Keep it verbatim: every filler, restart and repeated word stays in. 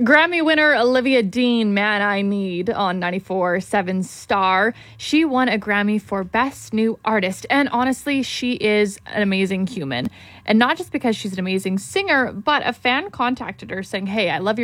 Grammy winner Olivia Dean, Man I Need, on ninety-four point seven Star. She won a Grammy for Best New Artist, and honestly, she is an amazing human. And not just because she's an amazing singer, but a fan contacted her saying, "Hey, I love your